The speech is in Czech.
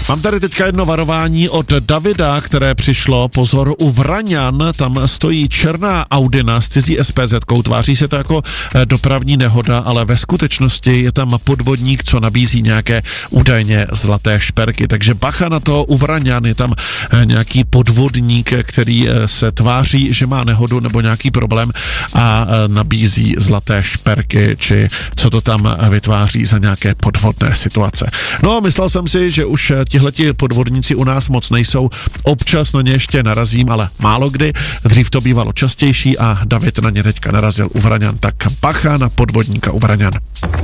Mám tady teďka jedno varování od Davida, které přišlo. Pozor, u Vraňan tam stojí černá Audina s cizí SPZ-kou. Tváří se to jako dopravní nehoda, ale ve skutečnosti je tam podvodník, co nabízí nějaké údajně zlaté šperky. Takže bacha na to, u Vraňan je tam nějaký podvodník, který se tváří, že má nehodu nebo nějaký problém a nabízí zlaté šperky, či co to tam vytváří za nějaké podvodné situace. No, myslel jsem si, že už tihleti podvodníci u nás moc nejsou. Občas na ně ještě narazím, ale málo kdy. Dřív to bývalo častější a David na ně teďka narazil u Vraňan. Tak bacha na podvodníka u Vraňan.